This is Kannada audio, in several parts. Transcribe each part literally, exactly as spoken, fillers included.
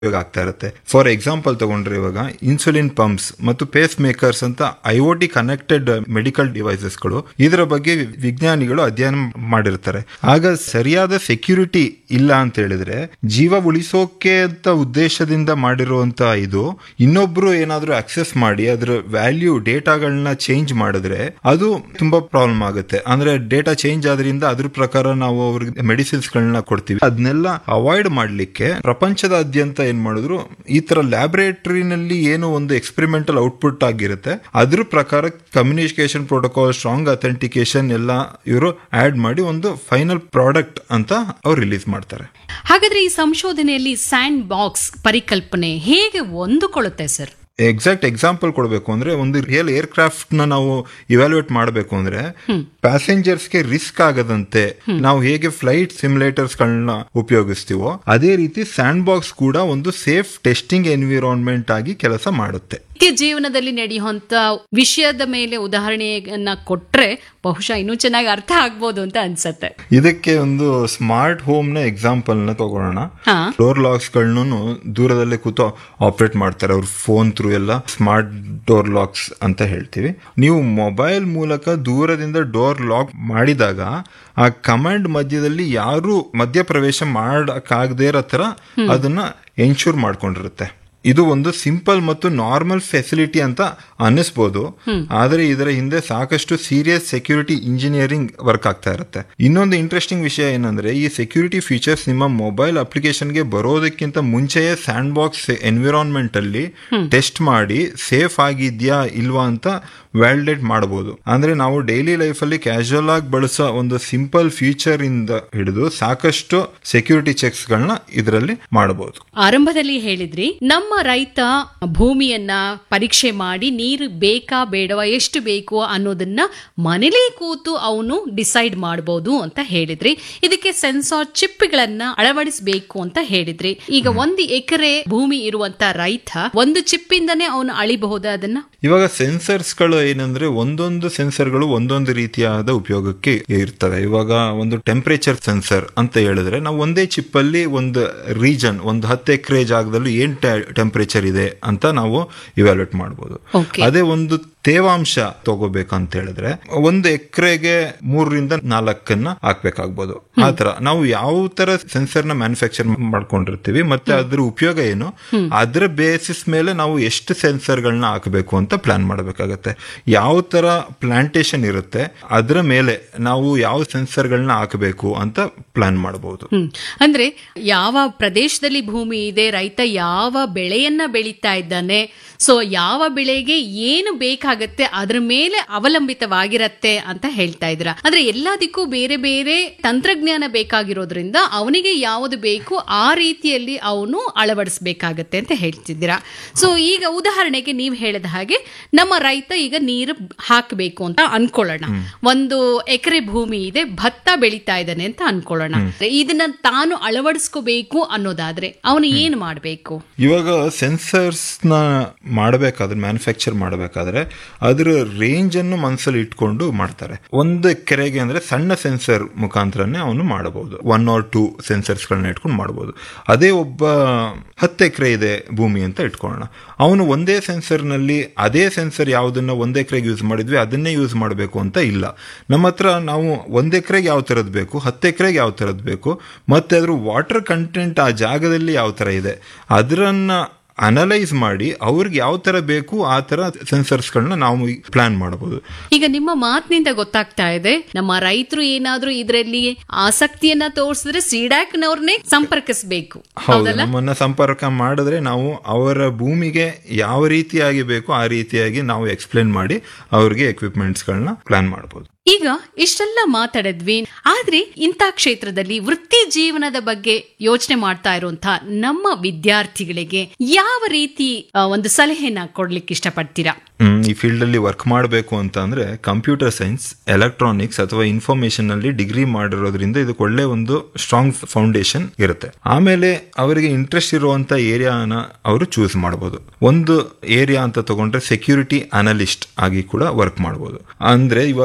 ಉಪಯೋಗ ಆಗ್ತಾ ಇರುತ್ತೆ. ಫಾರ್ ಎಕ್ಸಾಂಪಲ್ ತಗೊಂಡ್ರೆ ಇವಾಗ ಇನ್ಸುಲಿನ್ ಪಂಪ್ಸ್ ಮತ್ತು ಪೇಸ್ ಮೇಕರ್ಸ್ ಅಂತ ಐಒಟಿ ಕನೆಕ್ಟೆಡ್ ಮೆಡಿಕಲ್ ಡಿವೈಸಸ್ಗಳು, ಇದರ ಬಗ್ಗೆ ವಿಜ್ಞಾನಿಗಳು ಅಧ್ಯಯನ ಮಾಡಿರ್ತಾರೆ. ಆಗ ಸರಿಯಾದ ಸೆಕ್ಯೂರಿಟಿ ಇಲ್ಲ ಅಂತ ಹೇಳಿದ್ರೆ, ಜೀವ ಉಳಿಸೋಕೆ ಅಂತ ಉದ್ದೇಶದಿಂದ ಮಾಡಿರುವಂತ ಇದು ಇನ್ನೊಬ್ರು ಏನಾದ್ರೂ ಆಕ್ಸೆಸ್ ಮಾಡಿ ಅದರ ವ್ಯಾಲ್ಯೂ ಡೇಟಾಗಳನ್ನ ಚೇಂಜ್ ಮಾಡಿದ್ರೆ ಅದು ತುಂಬಾ ಪ್ರಾಬ್ಲಮ್ ಆಗುತ್ತೆ. ಅಂದ್ರೆ ಡೇಟಾ ಚೇಂಜ್ ಆದ್ರಿಂದ ಅದ್ರ ಪ್ರಕಾರ ನಾವು ಅವ್ರಿಗೆ ಮೆಡಿಸಿನ್ಸ್ ಗಳನ್ನ ಕೊಡ್ತೀವಿ. ಅದನ್ನೆಲ್ಲ ಅವಾಯ್ಡ್ ಮಾಡ್ಲಿಕ್ಕೆ ಪ್ರಪಂಚದಾದ್ಯಂತ ಏನ್ ಮಾಡಿದ್ರು, ಈ ತರ ಲ್ಯಾಬೊರೇಟರಿನಲ್ಲಿ ಏನು ಒಂದು ಎಕ್ಸ್ಪೆರಿಮೆಂಟಲ್ ಔಟ್ಪುಟ್ ಆಗಿರುತ್ತೆ ಅದ್ರ ಪ್ರಕಾರ ಕಮ್ಯುನಿಕೇಶನ್ ಪ್ರೋಟೋಕಾಲ್, ಸ್ಟ್ರಾಂಗ್ ಅಥೆಂಟಿಕೇಶನ್ ಎಲ್ಲ ಇವರು ಆಡ್ ಮಾಡಿ ಒಂದು ಫೈನಲ್ ಪ್ರಾಡಕ್ಟ್ ಅಂತ ಅವ್ರು ರಿಲೀಸ್ ಮಾಡ್ತಾರೆ. ಹಾಗಾದ್ರೆ ಈ ಸಂಶೋಧನೆಯಲ್ಲಿ ಸ್ಯಾಂಡ್ ಬಾಕ್ಸ್ ಪರಿಕಲ್ಪನೆ ಹೇಗೆ ಹೊಂದಿಕೊಳ್ಳುತ್ತೆ ಸರ್? ಎಕ್ಸಾಕ್ಟ್ ಎಕ್ಸಾಂಪಲ್ ಕೊಡಬೇಕು ಅಂದ್ರೆ, ಒಂದು ರಿಯಲ್ ಏರ್ ಕ್ರಾಫ್ಟ್ ನ ನಾವು ಇವ್ಯಾಲ್ಯೂಯೇಟ್ ಮಾಡಬೇಕು ಅಂದ್ರೆ ಪ್ಯಾಸೆಂಜರ್ಸ್ಗೆ ರಿಸ್ಕ್ ಆಗದಂತೆ ನಾವು ಹೇಗೆ ಫ್ಲೈಟ್ ಸಿಮ್ಯುಲೇಟರ್ಸ್ ಗಳನ್ನ ಉಪಯೋಗಿಸ್ತೀವೋ ಅದೇ ರೀತಿ ಸ್ಯಾಂಡ್ ಬಾಕ್ಸ್ ಕೂಡ ಒಂದು ಸೇಫ್ ಟೆಸ್ಟಿಂಗ್ ಎನ್ವಿರಾನ್ಮೆಂಟ್ ಆಗಿ ಕೆಲಸ ಮಾಡುತ್ತೆ. ನಿತ್ಯ ಜೀವನದಲ್ಲಿ ನಡೆಯುವಂತ ವಿಷಯದ ಮೇಲೆ ಉದಾಹರಣೆಯನ್ನ ಕೊಟ್ರೆ ಬಹುಶಃ ಇನ್ನೂ ಚೆನ್ನಾಗಿ ಅರ್ಥ ಆಗ್ಬೋದು ಅಂತ ಅನ್ಸತ್ತೆ. ಇದಕ್ಕೆ ಒಂದು ಸ್ಮಾರ್ಟ್ ಹೋಮ್ ನ ಎಕ್ಸಾಂಪಲ್ ನ ತಗೊಳ್ಳೋಣ. ಡೋರ್ ಲಾಕ್ಸ್ ಗಳನ್ನು ದೂರದಲ್ಲೇ ಕೂತು ಆಪರೇಟ್ ಮಾಡ್ತಾರೆ ಅವ್ರ ಫೋನ್ ಥ್ರೂ ಎಲ್ಲ ಸ್ಮಾರ್ಟ್ ಡೋರ್ ಲಾಕ್ಸ್ ಅಂತ ಹೇಳ್ತೀವಿ. ನೀವು ಮೊಬೈಲ್ ಮೂಲಕ ದೂರದಿಂದ ಡೋರ್ ಲಾಕ್ ಮಾಡಿದಾಗ ಆ ಕಮಾಂಡ್ ಮಧ್ಯದಲ್ಲಿ ಯಾರು ಮಧ್ಯಪ್ರವೇಶ ಮಾಡಕ್ಕಾಗದೇ ಇರೋ ತರ ಅದನ್ನ ಎನ್ಶೂರ್ ಮಾಡ್ಕೊಂಡಿರುತ್ತೆ. ಇದು ಒಂದು ಸಿಂಪಲ್ ಮತ್ತು ನಾರ್ಮಲ್ ಫೆಸಿಲಿಟಿ ಅಂತ ಅನ್ನಿಸ್ಬೋದು, ಆದರೆ ಇದರ ಹಿಂದೆ ಸಾಕಷ್ಟು ಸೀರಿಯಸ್ ಸೆಕ್ಯೂರಿಟಿ ಇಂಜಿನಿಯರಿಂಗ್ ವರ್ಕ್ ಆಗ್ತಾ ಇರುತ್ತೆ. ಇನ್ನೊಂದು ಇಂಟ್ರೆಸ್ಟಿಂಗ್ ವಿಷಯ ಏನಂದ್ರೆ, ಈ ಸೆಕ್ಯೂರಿಟಿ ಫೀಚರ್ಸ್ ನಿಮ್ಮ ಮೊಬೈಲ್ ಅಪ್ಲಿಕೇಶನ್ಗೆ ಬರೋದಕ್ಕಿಂತ ಮುಂಚೆಯೇ ಸ್ಯಾಂಡ್ ಬಾಕ್ಸ್ ಎನ್ವಿರಾನ್ಮೆಂಟ್ ಅಲ್ಲಿ ಟೆಸ್ಟ್ ಮಾಡಿ ಸೇಫ್ ಆಗಿದ್ಯಾ ಇಲ್ವಾ ಅಂತ ವ್ಯಾಲಿಡೇಟ್ ಮಾಡಬಹುದು. ಅಂದ್ರೆ ನಾವು ಡೈಲಿ ಲೈಫ್ ಅಲ್ಲಿ ಕ್ಯಾಶುವಲ್ ಆಗಿ ಬಳಸೋ ಒಂದು ಸಿಂಪಲ್ ಫೀಚರ್ ಇಂದ ಹಿಡಿದು ಸಾಕಷ್ಟು ಸೆಕ್ಯೂರಿಟಿ ಚೆಕ್ಸ್ ಗಳನ್ನ ಇದರಲ್ಲಿ ಮಾಡಬಹುದು. ಆರಂಭದಲ್ಲಿ ಹೇಳಿದ್ರಿ, ನಮ್ಮ ರೈತ ಭೂಮಿಯನ್ನ ಪರೀಕ್ಷೆ ಮಾಡಿ ನೀರು ಬೇಕಾ ಬೇಡವಾ, ಎಷ್ಟು ಬೇಕು ಅನ್ನೋದನ್ನ ಮನೇಲಿ ಕೂತು ಅವನು ಡಿಸೈಡ್ ಮಾಡಬಹುದು ಅಂತ ಹೇಳಿದ್ರಿ. ಇದಕ್ಕೆ ಸೆನ್ಸಾರ್ ಚಿಪ್ ಗಳನ್ನ ಅಳವಡಿಸಬೇಕು ಅಂತ ಹೇಳಿದ್ರಿ. ಈಗ ಒಂದು ಎಕರೆ ಭೂಮಿ ಇರುವಂತ ರೈತ ಒಂದು ಚಿಪ್ ಇಂದನೇ ಅವನು ಅಳಿಬಹುದು ಅದನ್ನ. ಇವಾಗ ಸೆನ್ಸರ್ಸ್ ಗಳು ಏನಂದ್ರೆ, ಒಂದೊಂದು ಸೆನ್ಸರ್ಗಳು ಒಂದೊಂದು ರೀತಿಯಾದ ಉಪಯೋಗಕ್ಕೆ ಇರ್ತವೆ. ಇವಾಗ ಒಂದು ಟೆಂಪರೇಚರ್ ಸೆನ್ಸರ್ ಅಂತ ಹೇಳಿದ್ರೆ, ನಾವು ಒಂದೇ ಚಿಪ್ ಅಲ್ಲಿ ಒಂದು ರೀಜನ್, ಒಂದು ಹತ್ತು ಎಕರೆ ಜಾಗದಲ್ಲಿ ಏನ್ ಟೆಂಪರೇಚರ್ ಇದೆ ಅಂತ ನಾವು ಇವ್ಯಾಲ್ಯೂಯೇಟ್ ಮಾಡಬಹುದು. ಅದೇ ಒಂದು ತೇವಾಂಶ ತಗೋಬೇಕಂತ ಹೇಳಿದ್ರೆ ಒಂದು ಎಕರೆಗೆ ಮೂರರಿಂದ ನಾಲ್ಕನ್ನ ಹಾಕ್ಬೇಕಾಗ್ಬೋದು. ಆತರ ನಾವು ಯಾವ ತರ ಸೆನ್ಸರ್ ನ ಮ್ಯಾನುಫ್ಯಾಕ್ಚರ್ ಮಾಡ್ಕೊಂಡಿರ್ತೀವಿ ಮತ್ತೆ ಅದ್ರ ಉಪಯೋಗ ಏನು, ಅದ್ರ ಬೇಸಿಸ್ ಮೇಲೆ ನಾವು ಎಷ್ಟು ಸೆನ್ಸರ್ ಗಳನ್ನ ಹಾಕಬೇಕು ಅಂತ ಪ್ಲಾನ್ ಮಾಡಬೇಕಾಗತ್ತೆ. ಯಾವ ತರ ಪ್ಲಾಂಟೇಶನ್ ಇರುತ್ತೆ ಅದ್ರ ಮೇಲೆ ನಾವು ಯಾವ ಸೆನ್ಸರ್ ಗಳನ್ನ ಹಾಕಬೇಕು ಅಂತ ಪ್ಲಾನ್ ಮಾಡಬಹುದು. ಅಂದ್ರೆ ಯಾವ ಪ್ರದೇಶದಲ್ಲಿ ಭೂಮಿ ಇದೆ, ರೈತ ಯಾವ ಬೆಳೆಯನ್ನ ಬೆಳೀತಾ ಇದ್ದಾನೆ, ಸೊ ಯಾವ ಬೆಳೆಗೆ ಏನು ಬೇಕಾಗತ್ತೆ ಅದ್ರ ಮೇಲೆ ಅವಲಂಬಿತವಾಗಿರತ್ತೆ ಅಂತ ಹೇಳ್ತಾ ಇದ್ರ. ಅಂದ್ರೆ ಎಲ್ಲದಕ್ಕೂ ಬೇರೆ ಬೇರೆ ತಂತ್ರಜ್ಞಾನ ಬೇಕಾಗಿರೋದ್ರಿಂದ ಅವನಿಗೆ ಯಾವುದು ಬೇಕು ಆ ರೀತಿಯಲ್ಲಿ ಅವನು ಅಳವಡಿಸಬೇಕಾಗತ್ತೆ ಅಂತ ಹೇಳ್ತಿದ್ದೀರಾ. ಸೊ ಈಗ ಉದಾಹರಣೆಗೆ ನೀವು ಹೇಳಿದ ಹಾಗೆ ನಮ್ಮ ರೈತ ಈಗ ನೀರು ಹಾಕಬೇಕು ಅಂತ ಅನ್ಕೊಳ್ಳೋಣ. ಒಂದು ಎಕರೆ ಭೂಮಿ ಇದೆ, ಭತ್ತ ಬೆಳೀತಾ ಇದ್ದಾನೆ ಅಂತ ಅನ್ಕೊಳ್ಳೋಣ. ಇದನ್ನ ತಾನು ಅಳವಡಿಸ್ಕೋಬೇಕು ಅನ್ನೋದಾದ್ರೆ ಅವನು ಏನು ಮಾಡಬೇಕು? ಇವಾಗ ಸೆನ್ಸರ್ಸ್ ನ ಮಾಡಬೇಕಾದ್ರೆ, ಮ್ಯಾನುಫ್ಯಾಕ್ಚರ್ ಮಾಡಬೇಕಾದ್ರೆ ಅದರ ರೇಂಜ್ ಅನ್ನು ಮನಸ್ಸಲ್ಲಿ ಇಟ್ಕೊಂಡು ಮಾಡ್ತಾರೆ. ಒಂದು ಕೆರೆಗೆ ಅಂದ್ರೆ ಸಣ್ಣ ಸೆನ್ಸರ್ ಮುಖಾಂತರನೇ ಅವನು ಮಾಡಬಹುದು, ಒನ್ ಆರ್ ಟೂ ಸೆನ್ಸರ್ಸ್ ಗಳನ್ನ ಇಟ್ಕೊಂಡು ಮಾಡಬಹುದು. ಅದೇ ಒಬ್ಬ ಹತ್ತು ಎಕರೆ ಇದೆ ಭೂಮಿ ಅಂತ ಇಟ್ಕೊಳ್ಳೋಣ, ಅವನು ಒಂದೇ ಸೆನ್ಸರ್ ನಲ್ಲಿ ಅದೇ ಸೆನ್ಸರ್ ಯಾವುದನ್ನ ಒಂದ್ ಎಕರೆಗೆ ಯೂಸ್ ಮಾಡಿದ್ವಿ ಅದನ್ನೇ ಯೂಸ್ ಮಾಡಬೇಕು ಅಂತ ಇಲ್ಲ. ನಮ್ಮ ಹತ್ರ ನಾವು ಒಂದ್ ಎಕರೆಗೆ ಯಾವ ತರದ್ ಬೇಕು, ಹತ್ತು ಎಕರೆಗೆ ಯಾವ ತರದ್ ಬೇಕು, ಮತ್ತೆ ಅದ್ರ ವಾಟರ್ ಕಂಟೆಂಟ್ ಆ ಜಾಗದಲ್ಲಿ ಯಾವ ತರ ಇದೆ ಅದರನ್ನ ಅನಲೈಸ್ ಮಾಡಿ ಅವ್ರಿಗೆ ಯಾವ ತರ ಬೇಕು ಆ ತರ ಸೆನ್ಸರ್ಸ್ ಗಳನ್ನ ನಾವು ಪ್ಲಾನ್ ಮಾಡಬಹುದು. ಈಗ ನಿಮ್ಮ ಮಾತಿನಿಂದ ಗೊತ್ತಾಗ್ತಾ ಇದೆ, ನಮ್ಮ ರೈತರು ಏನಾದ್ರೂ ಇದರಲ್ಲಿ ಆಸಕ್ತಿಯನ್ನ ತೋರಿಸಿದ್ರೆ ಸಿಡಾಕ್ ನವ್ರನ್ನೇ ಸಂಪರ್ಕಿಸಬೇಕು. ಹೌದು, ನಮ್ಮನ್ನ ಸಂಪರ್ಕ ಮಾಡಿದ್ರೆ ನಾವು ಅವರ ಭೂಮಿಗೆ ಯಾವ ರೀತಿಯಾಗಿ ಬೇಕು ಆ ರೀತಿಯಾಗಿ ನಾವು ಎಕ್ಸ್ಪ್ಲೇನ್ ಮಾಡಿ ಅವ್ರಿಗೆ ಎಕ್ವಿಪ್ಮೆಂಟ್ಸ್ ಗಳನ್ನ ಪ್ಲಾನ್ ಮಾಡಬಹುದು. ಈಗ ಇಷ್ಟೆಲ್ಲ ಮಾತಾಡಿದ್ವಿ, ಆದ್ರೆ ಇಂಥ ಕ್ಷೇತ್ರದಲ್ಲಿ ವೃತ್ತಿ ಜೀವನದ ಬಗ್ಗೆ ಯೋಚನೆ ಮಾಡ್ತಾ ಇರುವಂತಹ ನಮ್ಮ ವಿದ್ಯಾರ್ಥಿಗಳಿಗೆ ಯಾವ ರೀತಿ ಒಂದು ಸಲಹೆನ ಕೊಡ್ಲಿಕ್ಕೆ ಇಷ್ಟಪಡ್ತೀರಾ? ಈ ಫೀಲ್ಡ್ ಅಲ್ಲಿ ವರ್ಕ್ ಮಾಡಬೇಕು ಅಂತ ಅಂದ್ರೆ ಕಂಪ್ಯೂಟರ್ ಸೈನ್ಸ್, ಎಲೆಕ್ಟ್ರಾನಿಕ್ಸ್ ಅಥವಾ ಇನ್ಫಾರ್ಮೇಶನ್ ನಲ್ಲಿ ಡಿಗ್ರಿ ಮಾಡಿರೋದ್ರಿಂದ ಇದಕ್ಕೆ ಒಳ್ಳೆ ಒಂದು ಸ್ಟ್ರಾಂಗ್ ಫೌಂಡೇಶನ್ ಇರುತ್ತೆ. ಆಮೇಲೆ ಅವರಿಗೆ ಇಂಟ್ರೆಸ್ಟ್ ಇರುವಂತ ಏರಿಯಾನ ಅವರು ಚೂಸ್ ಮಾಡಬಹುದು. ಒಂದು ಏರಿಯಾ ಅಂತ ತಗೊಂಡ್ರೆ ಸೆಕ್ಯೂರಿಟಿ ಅನಲಿಸ್ಟ್ ಆಗಿ ಕೂಡ ವರ್ಕ್ ಮಾಡಬಹುದು. ಅಂದ್ರೆ ಇವಾಗ ಸೆಕ್ಯೂರಿಟಿ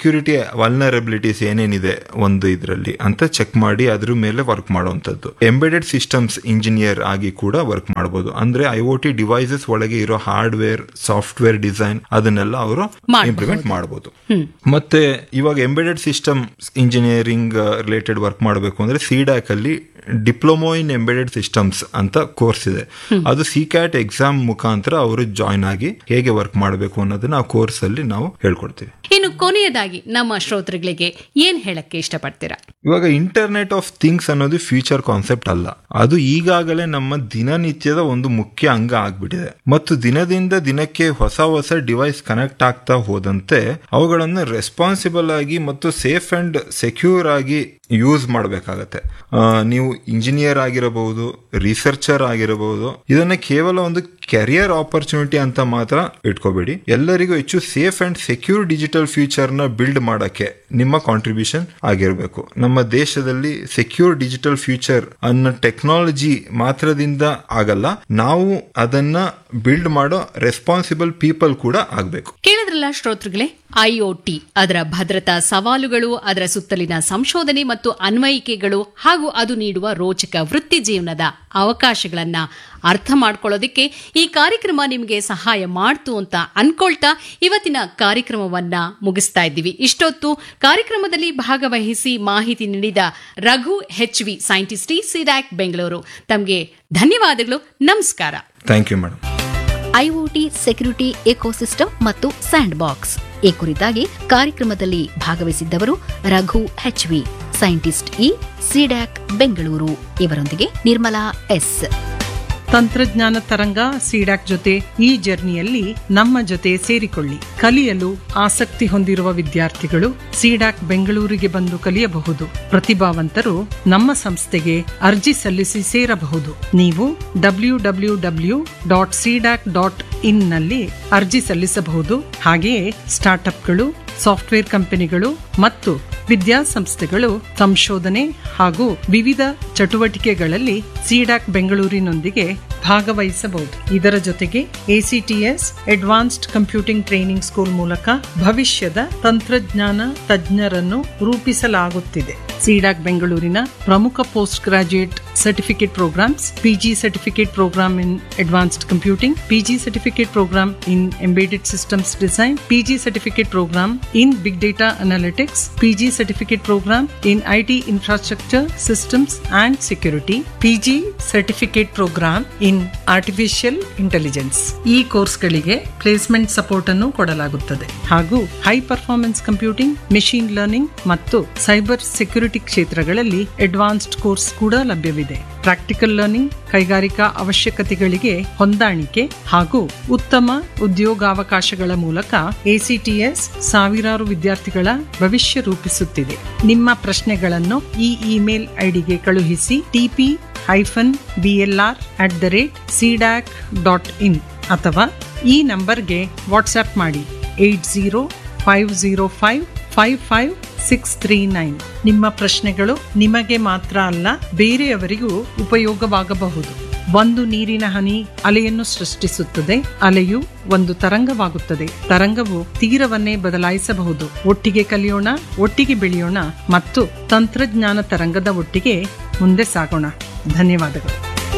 ಸೆಕ್ಯೂರಿಟಿ ವಲ್ನರಬಿಲಿಟೀಸ್ ಏನೇನಿದೆ ಒಂದು ಇದರಲ್ಲಿ ಅಂತ ಚೆಕ್ ಮಾಡಿ ಅದ್ರ ಮೇಲೆ ವರ್ಕ್ ಮಾಡುವಂತದ್ದು. ಎಂಬೆಡೆಡ್ ಸಿಸ್ಟಮ್ಸ್ ಇಂಜಿನಿಯರ್ ಆಗಿ ಕೂಡ ವರ್ಕ್ ಮಾಡಬಹುದು. ಅಂದ್ರೆ ಐ ಒ ಟಿ ಡಿವೈಸಸ್ ಒಳಗೆ ಇರೋ ಹಾರ್ಡ್ವೇರ್ ಸಾಫ್ಟ್ವೇರ್ ಡಿಸೈನ್ ಅದನ್ನೆಲ್ಲ ಅವರು ಇಂಪ್ಲಿಮೆಂಟ್ ಮಾಡಬಹುದು. ಮತ್ತೆ ಇವಾಗ embedded system engineering related work ಮಾಡಬೇಕು ಅಂದ್ರೆ ಸಿಡ್ಯಾಕ್ ಅಲ್ಲಿ ಡಿಪ್ಲೊಮೊ ಇನ್ ಎಂಬೆಡೆಡ್ ಸಿಸ್ಟಮ್ಸ್ ಅಂತ ಕೋರ್ಸ್ ಇದೆ. ಅದು ಸಿ ಕ್ಯಾಟ್ ಎಕ್ಸಾಮ್ ಮುಖಾಂತರ ಅವರು ಜಾಯ್ನ್ ಆಗಿ ಹೇಗೆ ವರ್ಕ್ ಮಾಡಬೇಕು ಅನ್ನೋದನ್ನ ಆ ಕೋರ್ಸ್ ಅಲ್ಲಿ ನಾವು ಹೇಳ್ಕೊಡ್ತೀವಿ. ಇನ್ನು ಕೊನೆಯದಾಗಿ ನಮ್ಮ ಶ್ರೋತೃಗಳಿಗೆ ಏನ್ ಹೇಳಕ್ಕೆ ಇಷ್ಟಪಡ್ತೀರಾ? ಇವಾಗ ಇಂಟರ್ನೆಟ್ ಆಫ್ ಥಿಂಗ್ಸ್ ಅನ್ನೋದು ಫ್ಯೂಚರ್ ಕಾನ್ಸೆಪ್ಟ್ ಅಲ್ಲ, ಅದು ಈಗಾಗಲೇ ನಮ್ಮ ದಿನನಿತ್ಯದ ಒಂದು ಮುಖ್ಯ ಅಂಗ ಆಗ್ಬಿಟ್ಟಿದೆ. ಮತ್ತು ದಿನದಿಂದ ದಿನಕ್ಕೆ ಹೊಸ ಹೊಸ ಡಿವೈಸ್ ಕನೆಕ್ಟ್ ಆಗ್ತಾ ಹೋದಂತೆ ಅವುಗಳನ್ನು ರೆಸ್ಪಾನ್ಸಿಬಲ್ ಆಗಿ ಮತ್ತು ಸೇಫ್ ಅಂಡ್ ಸೆಕ್ಯೂರ್ ಆಗಿ ಯೂಸ್ ಮಾಡಬೇಕಾಗತ್ತೆ. ನೀವು ಇಂಜಿನಿಯರ್ ಆಗಿರಬಹುದು, ರಿಸರ್ಚರ್ ಆಗಿರಬಹುದು, ಇದನ್ನ ಕೇವಲ ಒಂದು ಕೆರಿಯರ್ ಆಪರ್ಚುನಿಟಿ ಅಂತ ಮಾತ್ರ ಇಟ್ಕೋಬೇಡಿ. ಎಲ್ಲರಿಗೂ ಹೆಚ್ಚು safe and secure digital future ನ ಬಿಲ್ಡ್ ಮಾಡಕ್ಕೆ ನಿಮ್ಮ ಕಾಂಟ್ರಿಬ್ಯೂಷನ್ ಆಗಿರಬೇಕು. ನಮ್ಮ ದೇಶದಲ್ಲಿ ಸೆಕ್ಯೂರ್ ಡಿಜಿಟಲ್ ಫ್ಯೂಚರ್ ಅನ್ನೋ ಟೆಕ್ನಾಲಜಿ ಮಾತ್ರದಿಂದ ಆಗಲ್ಲ, ನಾವು ಅದನ್ನ ಬಿಲ್ಡ್ ಮಾಡೋ ರೆಸ್ಪಾನ್ಸಿಬಲ್ ಪೀಪಲ್ ಕೂಡ ಆಗಬೇಕು. ಕೇಳಿದ್ರಲ್ಲ ಶ್ರೋತೃಗಳೇ, ಐಒಟಿ ಅದರ ಭದ್ರತಾ ಸವಾಲುಗಳು, ಅದರ ಸುತ್ತಲಿನ ಸಂಶೋಧನೆ ಮತ್ತು ಅನ್ವಯಿಕೆಗಳು ಹಾಗೂ ಅದು ನೀಡುವ ರೋಚಕ ವೃತ್ತಿ ಜೀವನದ ಅವಕಾಶಗಳನ್ನ ಅರ್ಥ ಮಾಡ್ಕೊಳ್ಳೋದಕ್ಕೆ ಈ ಕಾರ್ಯಕ್ರಮ ನಿಮಗೆ ಸಹಾಯ ಮಾಡ್ತು ಅಂತ ಅನ್ಕೊಳ್ತಾ ಇವತ್ತಿನ ಕಾರ್ಯಕ್ರಮವನ್ನ ಮುಗಿಸ್ತಾ ಇದ್ದೀವಿ. ಇಷ್ಟೊತ್ತು ಕಾರ್ಯಕ್ರಮದಲ್ಲಿ ಭಾಗವಹಿಸಿ ಮಾಹಿತಿ ನೀಡಿದ Raghu H V scientist CDAC Bengaluru, ತಮಗೆ ಧನ್ಯವಾದಗಳು. ನಮಸ್ಕಾರ. Thank you madam. IoT security ecosystem ಮತ್ತು ಸ್ಯಾಂಡ್ ಬಾಕ್ಸ್ ಈ ಕುರಿತಾಗಿ ಕಾರ್ಯಕ್ರಮದಲ್ಲಿ ಭಾಗವಹಿಸಿದ್ದವರು Raghu H V scientist E CDAC Bengaluru. ಇವರೊಂದಿಗೆ ನಿರ್ಮಲಾ ಎಸ್. ತಂತ್ರಜ್ಞಾನ ತರಂಗ ಸಿಡ್ಯಾಕ್ ಜೊತೆ ಈ ಜರ್ನಿಯಲ್ಲಿ ನಮ್ಮ ಜೊತೆ ಸೇರಿಕೊಳ್ಳಿ. ಕಲಿಯಲು ಆಸಕ್ತಿ ಹೊಂದಿರುವ ವಿದ್ಯಾರ್ಥಿಗಳು ಸಿಡ್ಯಾಕ್ ಬೆಂಗಳೂರಿಗೆ ಬಂದು ಕಲಿಯಬಹುದು. ಪ್ರತಿಭಾವಂತರು ನಮ್ಮ ಸಂಸ್ಥೆಗೆ ಅರ್ಜಿ ಸಲ್ಲಿಸಿ ಸೇರಬಹುದು. ನೀವು W W W dot CDAC dot in ನಲ್ಲಿ ಅರ್ಜಿ ಸಲ್ಲಿಸಬಹುದು. ಹಾಗೆಯೇ ಸ್ಟಾರ್ಟ್ಅಪ್ಗಳು, ಸಾಫ್ಟ್ವೇರ್ ಕಂಪನಿಗಳು ಮತ್ತು ವಿದ್ಯಾಸಂಸ್ಥೆಗಳು ಸಂಶೋಧನೆ ಹಾಗೂ ವಿವಿಧ ಚಟುವಟಿಕೆಗಳಲ್ಲಿ ಸಿಡ್ಯಾಕ್ ಬೆಂಗಳೂರಿನೊಂದಿಗೆ ಭಾಗವಹಿಸಬಹುದು. ಇದರ ಜೊತೆಗೆ ACTS advanced computing training school ಮೂಲಕ ಭವಿಷ್ಯದ ತಂತ್ರಜ್ಞಾನ ತಜ್ಞರನ್ನು ರೂಪಿಸಲಾಗುತ್ತಿದೆ. ಸಿಡ್ಯಾಕ್ ಬೆಂಗಳೂರಿನ ಪ್ರಮುಖ post graduate certificate programmes: PG certificate program in advanced computing, PG certificate program in embedded systems design, PG certificate program in big data analytics, PG certificate program in IT infrastructure systems and security, PG certificate program in artificial intelligence. ಈ ಕೋರ್ಸ್ಗಳಿಗೆ ಪ್ಲೇಸ್ಮೆಂಟ್ ಸಪೋರ್ಟ್ ಅನ್ನು ಕೊಡಲಾಗುತ್ತದೆ. ಹಾಗೂ high performance computing, machine learning ಮತ್ತು ಸೈಬರ್ ಸೆಕ್ಯೂರಿಟಿ ಕ್ಷೇತ್ರಗಳಲ್ಲಿ ಅಡ್ವಾನ್ಸ್ಡ್ ಕೋರ್ಸ್ ಕೂಡ ಲಭ್ಯವಿದೆ. ಪ್ರಾಕ್ಟಿಕಲ್ ಲರ್ನಿಂಗ್, ಕೈಗಾರಿಕಾ ಅವಶ್ಯಕತೆಗಳಿಗೆ ಹೊಂದಾಣಿಕೆ ಹಾಗೂ ಉತ್ತಮ ಉದ್ಯೋಗಾವಕಾಶಗಳ ಮೂಲಕ ಎಸಿಟಿಎಸ್ ಸಾವಿರಾರು ವಿದ್ಯಾರ್ಥಿಗಳ ಭವಿಷ್ಯ ರೂಪಿಸುತ್ತಿದೆ. ನಿಮ್ಮ ಪ್ರಶ್ನೆಗಳನ್ನು ಈ ಇಮೇಲ್ ಐಡಿಗೆ ಕಳುಹಿಸಿ: TP hyphen BLR at the rate CDAC dot in ಅಥವಾ ಈ ನಂಬರ್ಗೆ ವಾಟ್ಸ್ಆಪ್ ಮಾಡಿ eight zero five zero five five five six three nine. ನಿಮ್ಮ ಪ್ರಶ್ನೆಗಳು ನಿಮಗೆ ಮಾತ್ರ ಅಲ್ಲ, ಬೇರೆಯವರಿಗೂ ಉಪಯೋಗವಾಗಬಹುದು. ಒಂದು ನೀರಿನ ಹನಿ ಅಲೆಯನ್ನು ಸೃಷ್ಟಿಸುತ್ತದೆ. ಅಲೆಯು ಒಂದು ತರಂಗವಾಗುತ್ತದೆ. ತರಂಗವು ತೀರವನ್ನೇ ಬದಲಾಯಿಸಬಹುದು. ಒಟ್ಟಿಗೆ ಕಲಿಯೋಣ, ಒಟ್ಟಿಗೆ ಬೆಳೆಯೋಣ ಮತ್ತು ತಂತ್ರಜ್ಞಾನ ತರಂಗದ ಒಟ್ಟಿಗೆ ಮುಂದೆ ಸಾಗೋಣ. ಧನ್ಯವಾದಗಳು.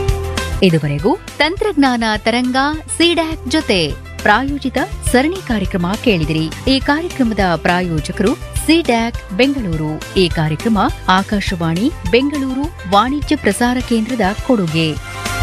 ಇದುವರೆಗೂ ತಂತ್ರಜ್ಞಾನ ತರಂಗ ಸಿಡ್ಯಾಕ್ ಜೊತೆ ಪ್ರಾಯೋಜಿತ ಸರಣಿ ಕಾರ್ಯಕ್ರಮ ಕೇಳಿದಿರಿ. ಈ ಕಾರ್ಯಕ್ರಮದ ಪ್ರಾಯೋಜಕರು ಸಿಡ್ಯಾಕ್ ಬೆಂಗಳೂರು. ಈ ಕಾರ್ಯಕ್ರಮ ಆಕಾಶವಾಣಿ ಬೆಂಗಳೂರು ವಾಣಿಜ್ಯ ಪ್ರಸಾರ ಕೇಂದ್ರದ ಕೊಡುಗೆ.